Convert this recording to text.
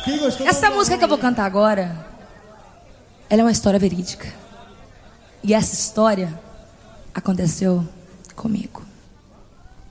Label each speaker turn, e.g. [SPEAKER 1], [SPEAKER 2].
[SPEAKER 1] Essa música que eu vou cantar agora, ela é uma história verídica. E essa história aconteceu comigo.